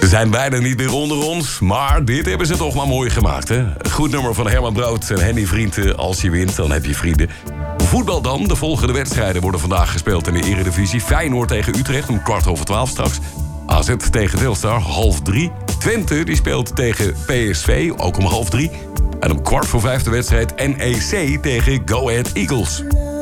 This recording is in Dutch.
Ze zijn bijna niet meer onder ons, maar dit hebben ze toch maar mooi gemaakt, hè? Goed nummer van Herman Brood en Henny Vrienden. Als je wint, dan heb je vrienden. Voetbal dan. De volgende wedstrijden worden vandaag gespeeld in de Eredivisie. Feyenoord tegen Utrecht om 12:15 straks. AZ tegen Telstar, 2:30. Twente die speelt tegen PSV, ook om 2:30. En om 4:15 de wedstrijd NEC tegen Go Ahead Eagles.